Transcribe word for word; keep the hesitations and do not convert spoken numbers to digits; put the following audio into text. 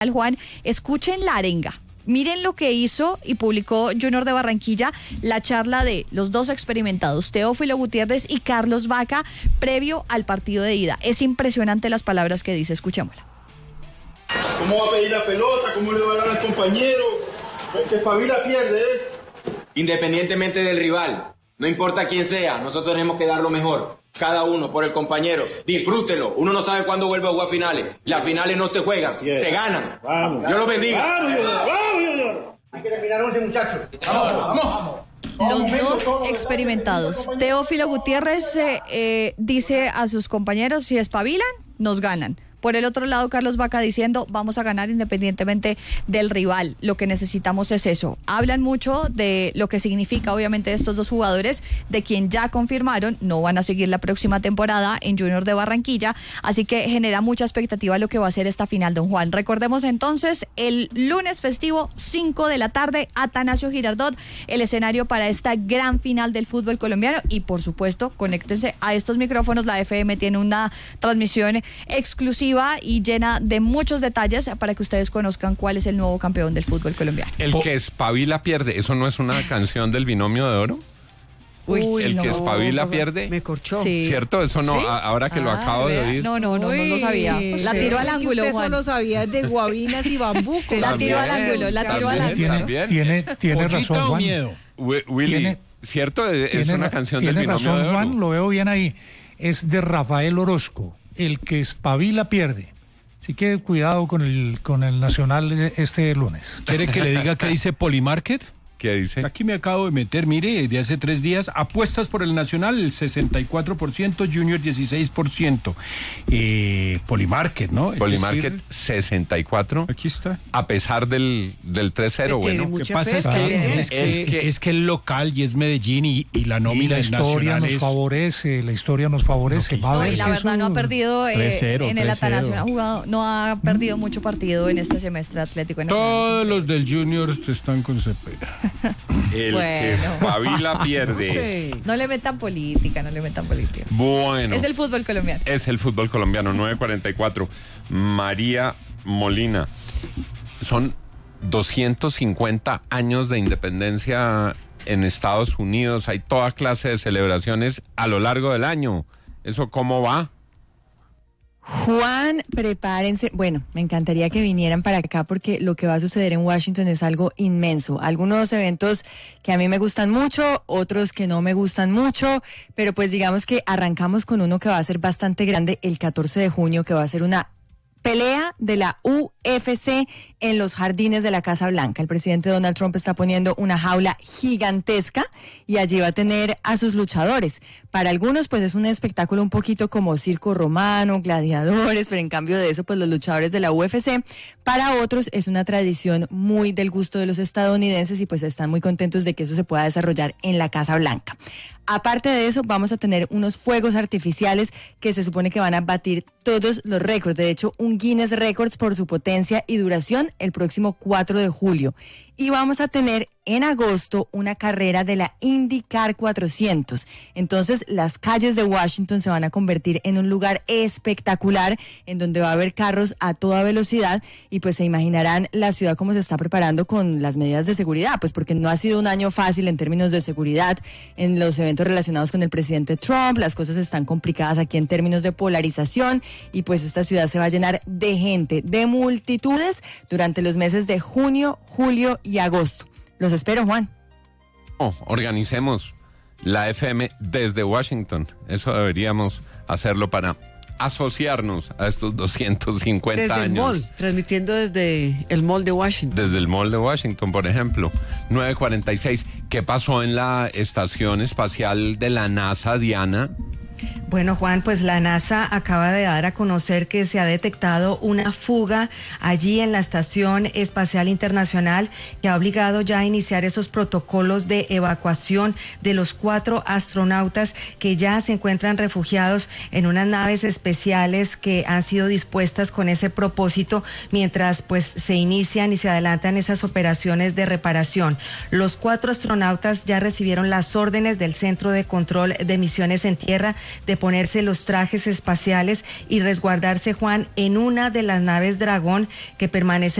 Juan, escuchen la arenga. Miren lo que hizo y publicó Junior de Barranquilla, la charla de los dos experimentados, Teófilo Gutiérrez y Carlos Vaca, previo al partido de ida. Es impresionante las palabras que dice, escuchémosla. ¿Cómo va a pedir la pelota? ¿Cómo le va a dar al compañero? El que espabila pierde, ¿eh? Independientemente del rival, no importa quién sea, nosotros tenemos que dar lo mejor. Cada uno por el compañero, disfrútenlo. Uno no sabe cuándo vuelve a jugar finales. Las finales no se juegan, yeah. se ganan. Vamos. Dios los bendiga. Vamos, vamos. Hay que terminar once, muchachos. Vamos, vamos. Los dos experimentados. Teófilo Gutiérrez eh, eh, dice a sus compañeros, si espabilan, nos ganan. Por el otro lado, Carlos Vaca diciendo, vamos a ganar independientemente del rival. Lo que necesitamos es eso. Hablan mucho de lo que significa, obviamente, estos dos jugadores, de quien ya confirmaron, no van a seguir la próxima temporada en Junior de Barranquilla, así que genera mucha expectativa lo que va a ser esta final, don Juan. Recordemos entonces, el lunes festivo, cinco de la tarde, Atanasio Girardot, el escenario para esta gran final del fútbol colombiano, y por supuesto, conéctense a estos micrófonos. La F M tiene una transmisión exclusiva y llena de muchos detalles para que ustedes conozcan cuál es el nuevo campeón del fútbol colombiano. El que espabila pierde, ¿eso no es una canción del Binomio de Oro? Uy, el no, que espabila no, pierde. Me corchó. Sí. ¿Cierto? Eso no, ¿Sí? ahora que ah, lo acabo vea. de oír. No, no, no, no lo sabía. La tiró al ángulo, usted Juan. solo sabía de guabinas y bambuco. La tiró al ángulo, la tiró al ángulo. También. Tiene, tiene razón, Juan. Miedo? Willy, Tiene, ¿cierto? Es tiene, una canción del tiene Binomio razón, de Oro. Juan, lo veo bien ahí. Es de Rafael Orozco. El que espabila pierde. Así que cuidado con el con el Nacional este lunes. ¿Quiere que le diga qué dice Polymarket? ¿Qué dice? Aquí me acabo de meter, mire, de hace tres días, apuestas por el Nacional, el sesenta y cuatro por ciento, Junior dieciséis por ciento. Eh, Polymarket, ¿no? Es Polymarket decir, sesenta y cuatro. Aquí está. A pesar del, del tres cero, bueno. Lo que pasa fe, es que, claro. es, que, Es que- es que el local y es Medellín y, y la Y nómina la del historia Nacional nos es... favorece, la historia nos favorece. No, Va a No, ver y la que verdad eso- no ha perdido eh, tres cero, en el tres cero. Atanasio, no ha jugado, no ha perdido mucho partido en este semestre Atlético Nacional. Todos los del Junior están con Cepeda. El Bueno. que espabila pierde. Sí. No le metan política, no le metan política. Bueno. Es el fútbol colombiano. Es el fútbol colombiano, nueve cuarenta y cuatro. María Molina. Son doscientos cincuenta años de independencia en Estados Unidos. Hay toda clase de celebraciones a lo largo del año. ¿Eso cómo va? Juan, prepárense. Bueno, me encantaría que vinieran para acá porque lo que va a suceder en Washington es algo inmenso. Algunos eventos que a mí me gustan mucho, otros que no me gustan mucho, pero pues digamos que arrancamos con uno que va a ser bastante grande el catorce de junio, que va a ser una pelea de la U F C en los jardines de la Casa Blanca. El presidente Donald Trump está poniendo una jaula gigantesca y allí va a tener a sus luchadores. Para algunos, pues es un espectáculo un poquito como circo romano, gladiadores, pero en cambio de eso, pues los luchadores de la U F C. Para otros es una tradición muy del gusto de los estadounidenses y pues están muy contentos de que eso se pueda desarrollar en la Casa Blanca. Aparte de eso, vamos a tener unos fuegos artificiales que se supone que van a batir todos los récords. De hecho, un Guinness Records por su potencia y duración el próximo cuatro de julio. Y vamos a tener en agosto una carrera de la IndyCar cuatrocientos. Entonces, las calles de Washington se van a convertir en un lugar espectacular en donde va a haber carros a toda velocidad y pues se imaginarán la ciudad cómo se está preparando con las medidas de seguridad, pues porque no ha sido un año fácil en términos de seguridad en los eventos relacionados con el presidente Trump. Las cosas están complicadas aquí en términos de polarización y pues esta ciudad se va a llenar de gente, de multitudes durante los meses de junio, julio y agosto. Los espero, Juan. Oh, organicemos la F M desde Washington. Eso deberíamos hacerlo para asociarnos a estos doscientos cincuenta Desde el años. mall, transmitiendo desde el mall de Washington. Desde el mall de Washington, por ejemplo. nueve cuarenta y seis. ¿Qué pasó en la estación espacial de la NASA, Diana? Bueno, Juan, pues la NASA acaba de dar a conocer que se ha detectado una fuga allí en la Estación Espacial Internacional que ha obligado ya a iniciar esos protocolos de evacuación de los cuatro astronautas que ya se encuentran refugiados en unas naves especiales que han sido dispuestas con ese propósito mientras pues se inician y se adelantan esas operaciones de reparación. Los cuatro astronautas ya recibieron las órdenes del Centro de Control de Misiones en Tierra de ponerse los trajes espaciales y resguardarse, Juan, en una de las naves Dragón que permanece